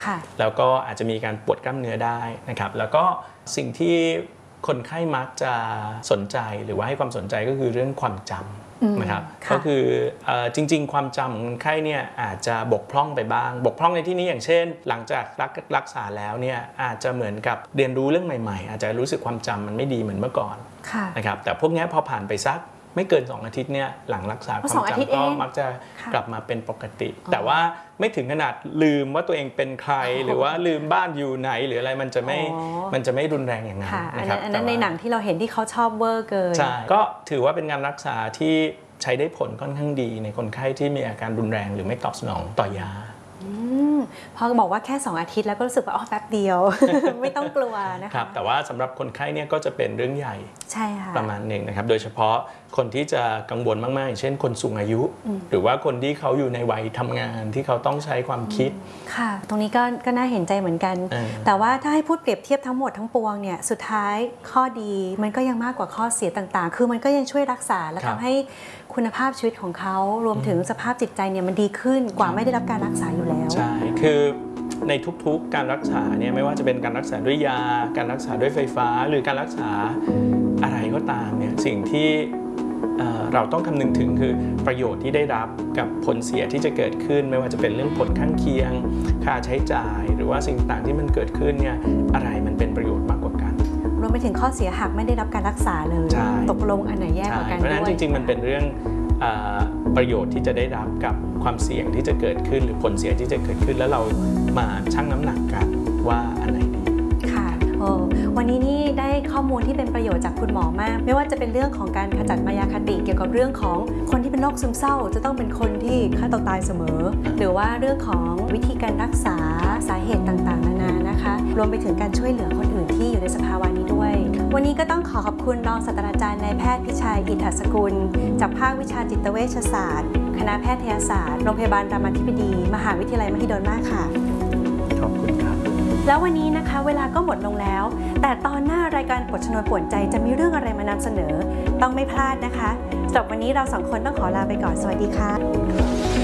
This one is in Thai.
แล้วก็อาจจะมีการปวดกล้ามเนื้อได้นะครับแล้วก็สิ่งที่คนไข้มักจะสนใจหรือว่าให้ความสนใจก็คือเรื่องความจำนะครับก็คือจริงๆความจำของคนไข้เนี่ยอาจจะบกพร่องไปบ้างบกพร่องในที่นี้อย่างเช่นหลังจากรักษาแล้วเนี่ยอาจจะเหมือนกับเรียนรู้เรื่องใหม่ๆอาจจะรู้สึกความจำมันไม่ดีเหมือนเมื่อก่อนนะครับแต่พวกนี้พอผ่านไปสักไม่เกิน2 อาทิตย์เนี่ยหลังรักษาความจำก็มักจะกลับมาเป็นปกติแต่ว่าไม่ถึงขนาดลืมว่าตัวเองเป็นใครหรือว่าลืมบ้านอยู่ไหนหรืออะไรมันจะไม่รุนแรงอย่างนั้นนะครับอันนั้นในหนังที่เราเห็นที่เขาชอบเวอร์เกินใช่ก็ถือว่าเป็นการรักษาที่ใช้ได้ผลค่อนข้างดีในคนไข้ที่มีอาการรุนแรงหรือไม่ตอบสนองต่อยาพอบอกว่าแค่2 อาทิตย์แล้วก็รู้สึกว่าแป๊บเดียว ไม่ต้องกลัวนะคะแต่ว่าสำหรับคนไข้เนี่ยก็จะเป็นเรื่องใหญ่ใช่ค่ะประมาณหนึ่งนะครับโดยเฉพาะคนที่จะกังวลมากๆอย่างเช่นคนสูงอายุหรือว่าคนที่เขาอยู่ในวัยทำงานที่เขาต้องใช้ความคิดค่ะตรงนี้ก็น่าเห็นใจเหมือนกันแต่ว่าถ้าให้พูดเปรียบเทียบทั้งหมดทั้งปวงเนี่ยสุดท้ายข้อดีมันก็ยังมากกว่าข้อเสียต่างๆคือมันก็ยังช่วยรักษาและทำให้คุณภาพชีวิตของเขารวมถึงสภาพจิตใจเนี่ยมันดีขึ้นกว่าไม่ได้รับการรักษาอยู่แล้วใช่คือในทุกๆการรักษาเนี่ยไม่ว่าจะเป็นการรักษาด้วยยาการรักษาด้วยไฟฟ้าหรือการรักษาอะไรก็ตามเนี่ยสิ่งที่เราต้องคำนึงถึงคือประโยชน์ที่ได้รับกับผลเสียที่จะเกิดขึ้นไม่ว่าจะเป็นเรื่องผลข้างเคียงค่าใช้จ่ายหรือว่าสิ่งต่างที่มันเกิดขึ้นเนี่ยอะไรมันเป็นประโยชน์มากกว่ากันรวมไปถึงข้อเสียหากไม่ได้รับการรักษาเลยตกลงอันไหนแย่กว่ากันด้วยเพราะฉะนั้นจริงๆมันเป็นเรื่องประโยชน์ที่จะได้รับกับความเสี่ยงที่จะเกิดขึ้นหรือผลเสียที่จะเกิดขึ้นแล้วเรามาชั่งน้ำหนักกันว่าอันไหนดีค่ะวันนี้นี่ได้ข้อมูลที่เป็นประโยชน์จากคุณหมอมากไม่ว่าจะเป็นเรื่องของการขจัดมายาคติเกี่ยวกับเรื่องของคนที่เป็นโรคซึมเศร้าจะต้องเป็นคนที่ฆ่าตัวตายเสมอหรือว่าเรื่องของวิธีการรักษาสาเหตุต่างๆนานานะคะรวมไปถึงการช่วยเหลือคนอื่นที่อยู่ในสภาวะนี้ด้วยวันนี้ก็ต้องขอบคุณรองศาสตราจารย์นายแพทย์พิชัยอินทสกุลจากภาควิชาจิตเวชศาสตร์คณะแพทยศาสตร์โรงพยาบาลรามาธิบดีมหาวิทยาลัยมหิดลมากค่ะขอบคุณครับแล้ววันนี้นะคะเวลาก็หมดลงแล้วแต่ตอนหน้ารายการปวดชนวนป่วนใจจะมีเรื่องอะไรมานำเสนอต้องไม่พลาดนะคะสำหรับวันนี้เรา2 คนต้องขอลาไปก่อนสวัสดีค่ะ